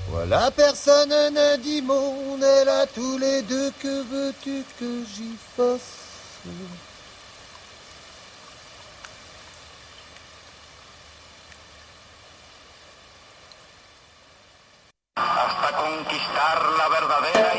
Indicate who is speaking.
Speaker 1: Voilà, personne ne dit mot, on est là tous les deux, que veux-tu que j'y fasse?
Speaker 2: Hasta conquistar la verdadera